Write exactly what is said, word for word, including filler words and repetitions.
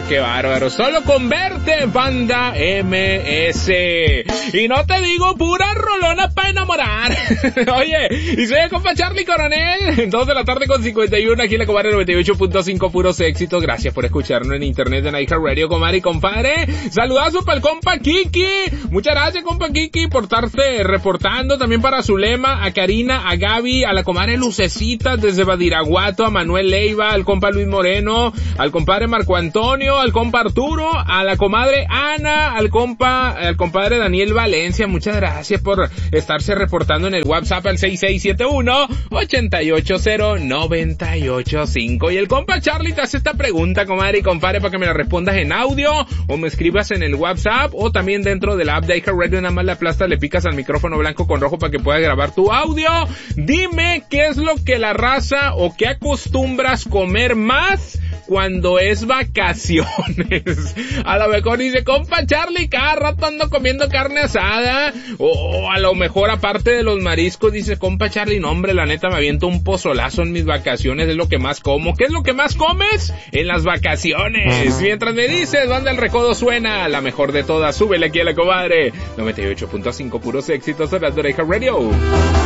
qué bárbaro. Solo con verte, Banda M S. Y no te digo pura rolona para enamorar. Oye, y soy el compa Charlie Coronel. Dos de la tarde con cincuenta y uno aquí en la Comadre noventa y ocho punto cinco, puros éxitos. Gracias por escucharnos en internet en iHeartRadio, comadre y compadre. Saludazo para el compa Kiki. Muchas gracias, compa Kiki, por estarte reportando. También para Zulema, a Karina, a Gaby, a la comadre Lucecita desde Badiraguato, a Manuel Leiva, al compa Luis Moreno, al compadre Marco Antonio, al compa Arturo, a la comadre Ana, al compa, al compadre Daniel Valencia. Muchas gracias por estarse reportando en el WhatsApp al seis seis siete uno, ocho ocho cero, nueve ocho cinco. Y el compa Charlie te hace esta pregunta, comadre y compadre, para que me la respondas en audio o me escribas en el WhatsApp o también dentro de la app de iHeartRadio. Nada más le aplastas, le picas al micrófono blanco con rojo para que puedas grabar tu audio. Dime qué es lo que la raza o qué acostumbras comer más cuando es vacaciones. A lo mejor dice, compa Charlie, cada rato ando comiendo carne asada. O a lo mejor, aparte de los mariscos, dice, compa Charlie, no hombre, la neta me aviento un pozolazo en mis vacaciones, es lo que más como. ¿Qué es lo que más comes? En las vacaciones. Mientras me dices, Banda El Recodo suena, la mejor de todas, súbele aquí a la comadre noventa y ocho punto cinco, puros éxitos, horas de iHeartRadio.